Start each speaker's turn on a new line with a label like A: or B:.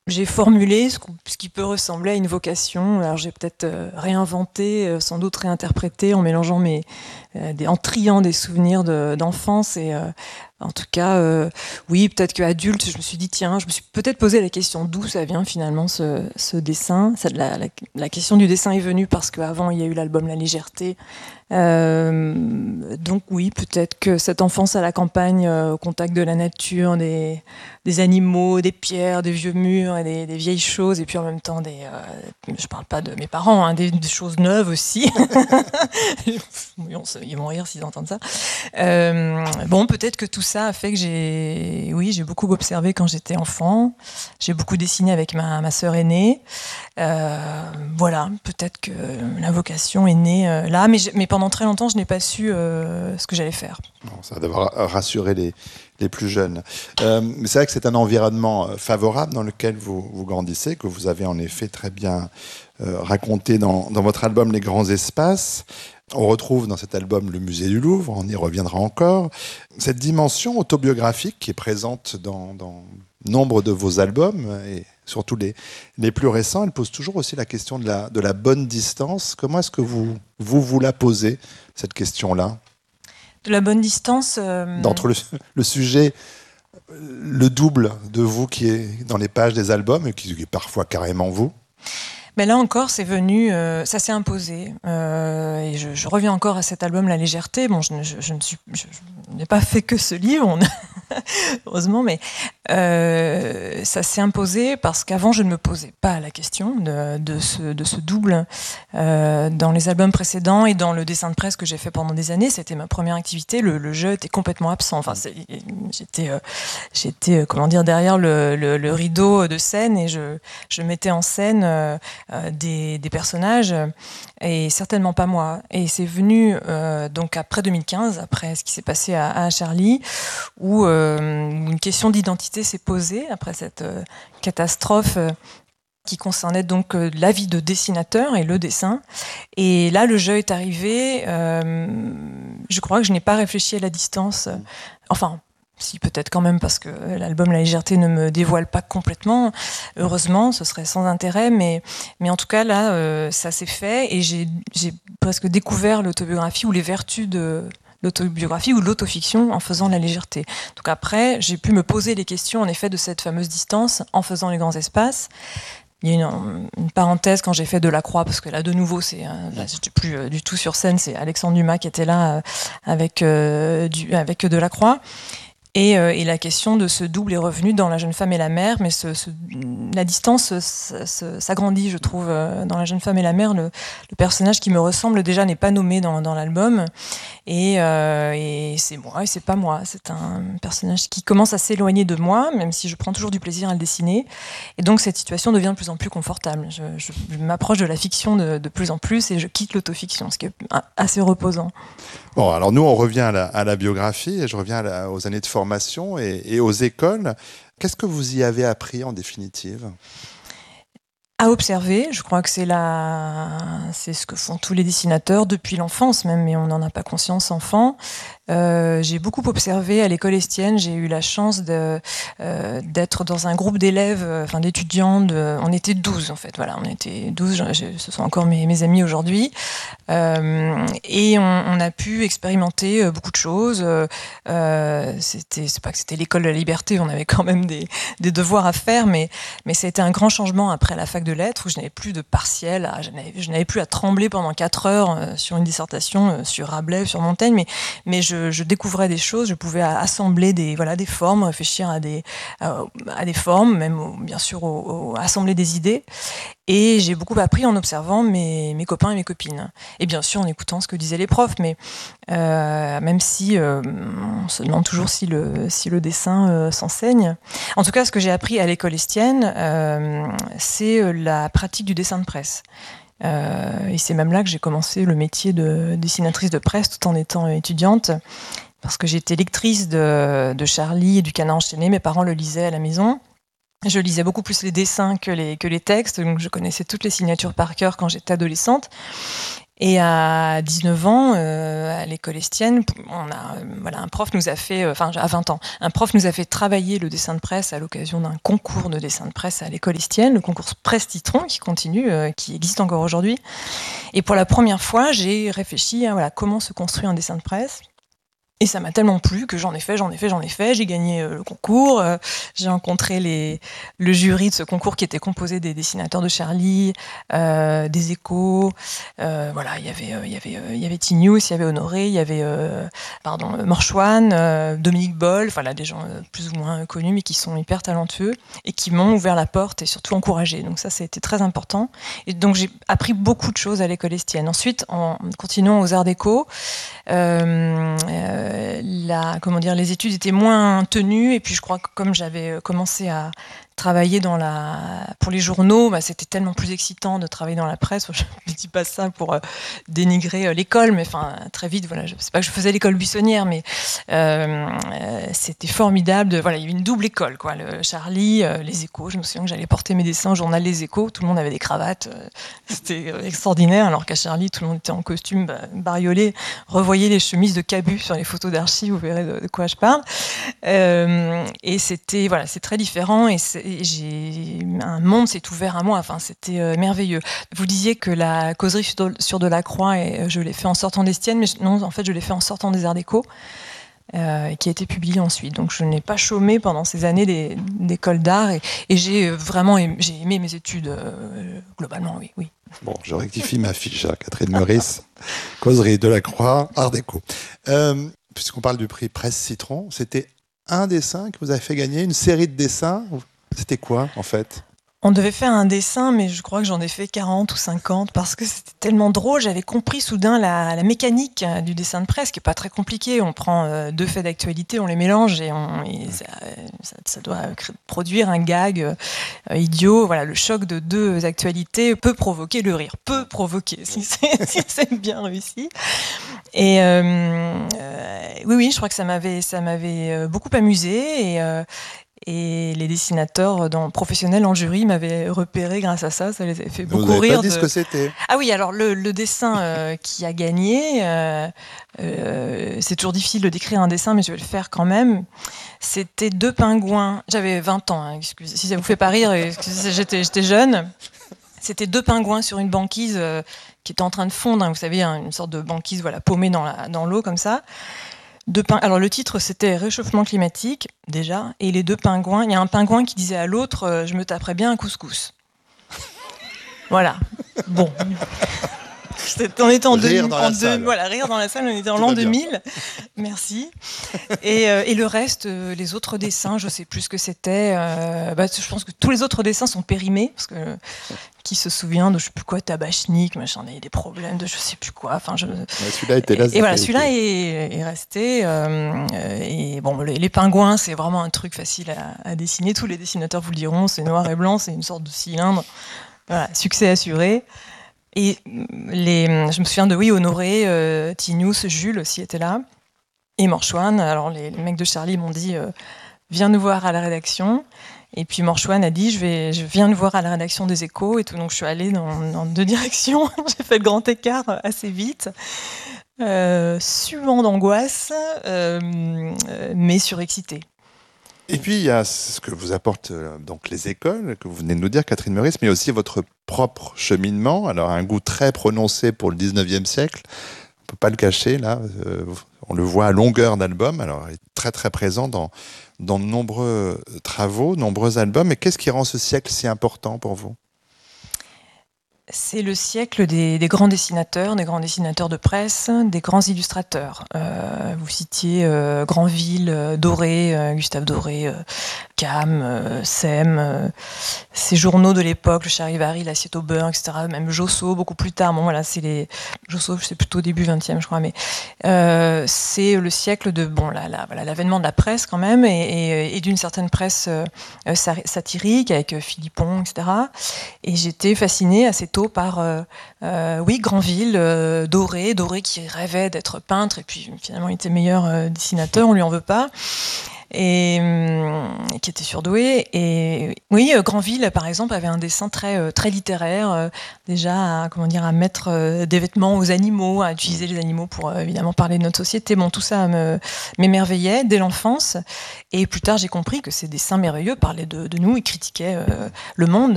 A: j'ai formulé ce qui peut ressembler à une vocation. Alors j'ai peut-être réinventé, sans doute réinterprété en mélangeant en triant des souvenirs d'enfance et en tout cas, oui, peut-être qu'adulte, je me suis dit, tiens, je me suis peut-être posé la question d'où ça vient finalement ce dessin. La question du dessin est venue parce qu'avant, il y a eu l'album La Légèreté. Donc oui, peut-être que cette enfance à la campagne, au contact de la nature, des animaux, des pierres, des vieux murs et des vieilles choses, et puis en même temps je parle pas de mes parents, hein, des choses neuves aussi. Ils vont rire s'ils entendent ça. Bon, peut-être que tout ça a fait que j'ai beaucoup observé quand j'étais enfant. J'ai beaucoup dessiné avec ma sœur aînée. Voilà, peut-être que la vocation est née là, mais pendant très longtemps, je n'ai pas su ce que j'allais faire.
B: Bon, ça va devoir rassurer les plus jeunes. Mais c'est vrai que c'est un environnement favorable dans lequel vous grandissez, que vous avez en effet très bien raconté dans votre album Les Grands Espaces. On retrouve dans cet album le musée du Louvre, on y reviendra encore. Cette dimension autobiographique qui est présente dans nombre de vos albums, et surtout les plus récents, elle pose toujours aussi la question de la bonne distance. Comment est-ce que vous la posez, cette question-là ?
A: De la bonne distance
B: D'entre le sujet, le double de vous qui est dans les pages des albums, et qui est parfois carrément vous.
A: Mais là encore, c'est venu, ça s'est imposé. Et je reviens encore à cet album La Légèreté. Bon, je n'ai pas fait que ce livre, heureusement, mais ça s'est imposé parce qu'avant, je ne me posais pas la question de ce double. Dans les albums précédents et dans le dessin de presse que j'ai fait pendant des années, c'était ma première activité. Le jeu était complètement absent. Enfin, j'étais comment dire, derrière le rideau de scène et je mettais en scène des personnages et certainement pas moi. Et c'est venu donc après 2015, après ce qui s'est passé à Charlie, où une question d'identité s'est posée après cette catastrophe qui concernait donc la vie de dessinateur et le dessin. Et là, le jeu est arrivé. Je crois que je n'ai pas réfléchi à la distance. Enfin, si, peut-être quand même, parce que l'album La Légèreté ne me dévoile pas complètement. Heureusement, ce serait sans intérêt, mais en tout cas, là, ça s'est fait et j'ai presque découvert l'autobiographie ou les vertus de l'autobiographie ou de l'autofiction en faisant La Légèreté. Donc après, j'ai pu me poser les questions, en effet, de cette fameuse distance en faisant Les Grands Espaces. Il y a une parenthèse quand j'ai fait Delacroix, parce que là, de nouveau, là, j'étais plus du tout sur scène, c'est Alexandre Dumas qui était là avec Delacroix. Et la question de ce double est revenue dans La Jeune Femme et la Mère, mais la distance s'agrandit, je trouve. Dans La Jeune Femme et la Mère, le personnage qui me ressemble déjà n'est pas nommé dans l'album, et c'est moi et c'est pas moi. C'est un personnage qui commence à s'éloigner de moi, même si je prends toujours du plaisir à le dessiner. Et donc cette situation devient de plus en plus confortable. Je m'approche de la fiction de plus en plus et je quitte l'autofiction, ce qui est assez reposant.
B: Bon, alors nous, on revient à la biographie, et je reviens aux années de formation et aux écoles. Qu'est-ce que vous y avez appris en définitive ?
A: À observer, je crois que c'est ce que font tous les dessinateurs depuis l'enfance même, mais on n'en a pas conscience enfant. J'ai beaucoup observé à l'école Estienne. J'ai eu la chance d'être dans un groupe d'élèves, d'étudiants. On était 12 en fait. Voilà, on était 12. Ce sont encore mes amis aujourd'hui. Et on a pu expérimenter beaucoup de choses. C'est pas que c'était l'école de la liberté. On avait quand même des devoirs à faire, mais ça a été un grand changement après la fac de lettres où je n'avais plus de partiel. Je n'avais plus à trembler pendant 4 heures sur une dissertation sur Rabelais, sur Montaigne, mais je découvrais des choses, je pouvais assembler des formes, réfléchir à des formes, même bien sûr assembler des idées. Et j'ai beaucoup appris en observant mes copains et mes copines. Et bien sûr en écoutant ce que disaient les profs, mais même si on se demande toujours si le dessin s'enseigne. En tout cas, ce que j'ai appris à l'école Estienne, c'est la pratique du dessin de presse. Et c'est même là que j'ai commencé le métier de dessinatrice de presse tout en étant étudiante, parce que j'étais lectrice de Charlie et du Canard enchaîné. Mes parents le lisaient à la maison. Je lisais beaucoup plus les dessins que les textes, donc je connaissais toutes les signatures par cœur quand j'étais adolescente. Et à 19 ans, à l'école Estienne, un prof nous a fait, à 20 ans, un prof nous a fait travailler le dessin de presse à l'occasion d'un concours de dessin de presse à l'école Estienne, le concours Presse Citron, qui continue, qui existe encore aujourd'hui. Et pour la première fois, j'ai réfléchi à comment se construit un dessin de presse. Et ça m'a tellement plu que j'en ai fait. J'ai gagné le concours. J'ai rencontré le jury de ce concours qui était composé des dessinateurs de Charlie, des Échos. Il y avait Tinius, il y avait Honoré, il y avait Morchouane, Dominique Boll. Des gens plus ou moins connus, mais qui sont hyper talentueux et qui m'ont ouvert la porte et surtout encouragé. Donc ça, c'était très important. Et donc j'ai appris beaucoup de choses à l'école Estienne. Ensuite, en continuant aux Arts Déco, les études étaient moins tenues, et puis je crois que comme j'avais commencé à travailler pour les journaux, c'était tellement plus excitant de travailler dans la presse. Je ne dis pas ça pour dénigrer l'école, mais très vite, je ne sais pas que je faisais l'école buissonnière, mais c'était formidable. Il y avait une double école, le Charlie, les Échos. Je me souviens que j'allais porter mes dessins au journal Les Échos, tout le monde avait des cravates, c'était extraordinaire, alors qu'à Charlie, tout le monde était en costume bariolé. Revoyez les chemises de Cabu sur les photos d'archives, vous verrez de quoi je parle. Et c'est très différent, et un monde s'est ouvert à moi. C'était merveilleux. Vous disiez que la causerie sur Delacroix, je l'ai fait en sortant d'Estienne, mais non, en fait, je l'ai fait en sortant des Arts Déco, qui a été publié ensuite. Donc, je n'ai pas chômé pendant ces années d'école d'art, et j'ai aimé mes études globalement, oui.
B: Bon, je rectifie ma fiche, Catherine Meurice, causerie Delacroix, Art Déco. Puisqu'on parle du prix Presse Citron, c'était un dessin que vous avez fait gagner, une série de dessins. C'était quoi, en fait ?
A: On devait faire un dessin, mais je crois que j'en ai fait 40 ou 50 parce que c'était tellement drôle. J'avais compris soudain la mécanique du dessin de presse, qui n'est pas très compliqué. On prend deux faits d'actualité, on les mélange et ça doit produire un gag idiot. Le choc de deux actualités peut provoquer le rire. Peut provoquer, si c'est bien réussi. Et oui, je crois que ça m'avait beaucoup amusé, et les dessinateurs professionnels en jury m'avaient repéré grâce à ça. Ça les avait fait beaucoup rire.
B: Vous n'avez pas dit ce que c'était ?
A: Ah oui, alors le dessin qui a gagné, c'est toujours difficile de décrire un dessin, mais je vais le faire quand même. C'était deux pingouins. J'avais 20 ans, excusez, si ça vous fait pas rire, excusez, j'étais jeune. C'était deux pingouins sur une banquise qui était en train de fondre. Vous savez, une sorte de banquise paumée dans l'eau comme ça. Alors le titre, c'était Réchauffement climatique, déjà, et les deux pingouins, il y a un pingouin qui disait à l'autre je me taperais bien un couscous. Voilà. Bon. On était en
B: rire dans la salle.
A: Voilà, rire dans la salle, on était en l'an 2000. Merci. Et le reste, les autres dessins, je ne sais plus ce que c'était. Je pense que tous les autres dessins sont périmés, parce que qui se souvient de je ne sais plus quoi, Tabachnik, machin, il y a des problèmes de je ne sais plus quoi.
B: Celui-là était là.
A: Et voilà, celui-là est resté. Et bon, les pingouins, c'est vraiment un truc facile à dessiner. Tous les dessinateurs vous le diront, c'est noir et blanc, c'est une sorte de cylindre. Voilà, succès assuré. Et je me souviens de Honoré, Tinius, Jules aussi était là, et Morchouane. Alors les mecs de Charlie m'ont dit viens nous voir à la rédaction. Et puis Morchouane a dit je viens nous voir à la rédaction des Échos et tout. Donc je suis allée dans deux directions. J'ai fait le grand écart assez vite, suant d'angoisse, mais surexcitée.
B: Et puis, il y a ce que vous apportent donc les écoles, que vous venez de nous dire, Catherine Meurice, mais aussi votre propre cheminement. Alors, un goût très prononcé pour le 19e siècle. On ne peut pas le cacher, là. On le voit à longueur d'albums. Alors, il est très, très présent dans de nombreux travaux, nombreux albums. Mais qu'est-ce qui rend ce siècle si important pour vous ?
A: C'est le siècle des grands dessinateurs de presse, des grands illustrateurs. Vous citiez Granville, Doré, Gustave Doré, Cam, Sem, ces journaux de l'époque, le Charivari, l'Assiette au beurre, etc. Même Josso, beaucoup plus tard. Bon, voilà, c'est les Josso, c'est plutôt début 20e, je crois, mais c'est le siècle de l'avènement de la presse quand même, et d'une certaine presse satirique avec Philippon, etc. Et j'étais fascinée assez tôt par Granville, Doré qui rêvait d'être peintre, et puis finalement il était meilleur dessinateur, on lui en veut pas. et qui était surdoué. Et oui, Granville, par exemple, avait un dessin très littéraire, déjà à mettre des vêtements aux animaux, à utiliser les animaux pour évidemment parler de notre société. Bon, tout ça m'émerveillait dès l'enfance. Et plus tard, j'ai compris que ces dessins merveilleux parlaient de nous, ils critiquaient le monde.